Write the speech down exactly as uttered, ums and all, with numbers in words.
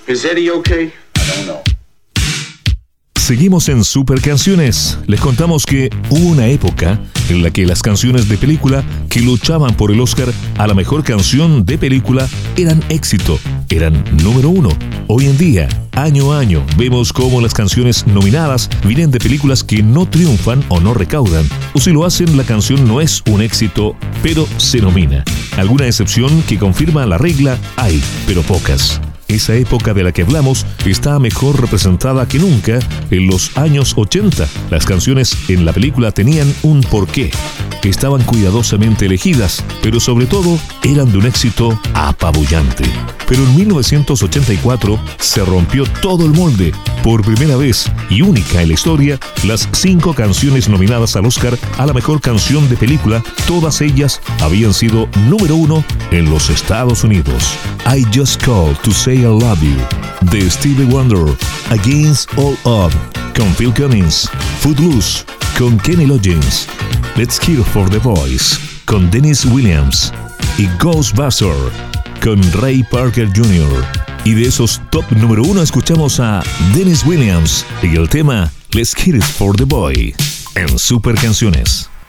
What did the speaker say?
Is Eddie okay? I don't know. Seguimos en Super Canciones. Les contamos que hubo una época en la que las canciones de película que luchaban por el Oscar a la mejor canción de película eran éxito, eran número uno. Hoy en día, año a año, vemos cómo las canciones nominadas vienen de películas que no triunfan o no recaudan. O si lo hacen, la canción no es un éxito, pero se nomina. Alguna excepción que confirma la regla hay, pero pocas. Esa época de la que hablamos está mejor representada que nunca en los años ochenta. Las canciones en la película tenían un porqué. Estaban cuidadosamente elegidas, pero sobre todo eran de un éxito apabullante. Pero en mil novecientos ochenta y cuatro se rompió todo el molde. Por primera vez y única en la historia, las cinco canciones nominadas al Oscar a la mejor canción de película, todas ellas habían sido número uno en los Estados Unidos. I Just Called to Say I Love You, de Stevie Wonder, Against All Odds, con Phil Collins, Footloose, con Kenny Loggins, Let's Kill for the Boys, con Dennis Williams, y Ghostbuster, con Ray Parker junior Y de esos top número uno escuchamos a Dennis Williams y el tema Let's Kill It for the Boy en Super Canciones.